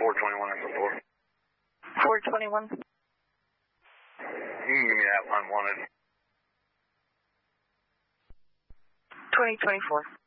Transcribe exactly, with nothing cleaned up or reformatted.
four twenty-one S four. four twenty-one. You can give me that one wanted. twenty twenty-four.